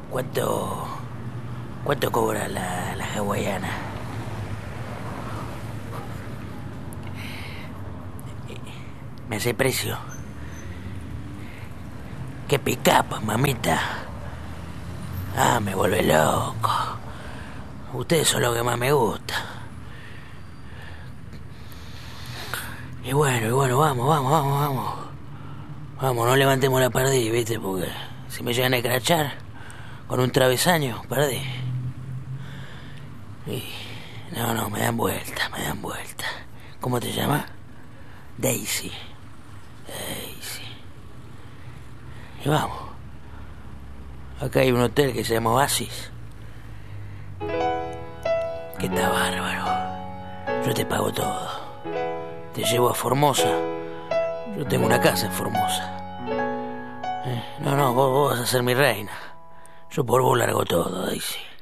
¿Cuánto, cuánto cobra la hawaiana? ¿Me hace precio? ¿Qué pick-up, mamita? Ah, me vuelve loco. Ustedes son lo que más me gusta. Y bueno, vamos. Vamos, no levantemos la perdiz, ¿viste? Porque si me llegan a escrachar con un travesaño, perdí. Y... No, me dan vuelta. ¿Cómo te llamas? Daisy. Y vamos. Acá hay un hotel que se llama Oasis, que está bárbaro. Yo te pago todo. Te llevo a Formosa. Yo tengo una casa en Formosa. No, vos vas a ser mi reina. Yo por vos largo todo, Daisy.